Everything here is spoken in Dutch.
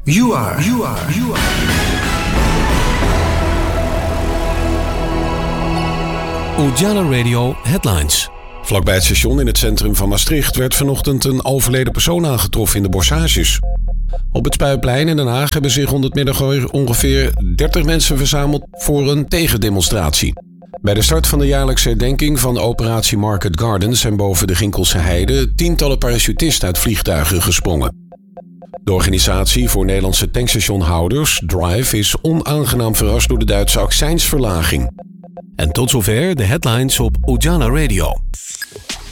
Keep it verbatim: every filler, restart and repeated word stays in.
You are, you are, you are. Ujala Radio Headlines. Vlakbij het station in het centrum van Maastricht werd vanochtend een overleden persoon aangetroffen in de Bosschages. Op het Spuiplein in Den Haag hebben zich rond het middaguur ongeveer dertig mensen verzameld voor een tegendemonstratie. Bij de start van de jaarlijkse herdenking van Operatie Market Garden zijn boven de Ginkelse Heide tientallen parachutisten uit vliegtuigen gesprongen. De organisatie voor Nederlandse tankstationhouders, Drive, is onaangenaam verrast door de Duitse accijnsverlaging. En tot zover de headlines op Ujala Radio.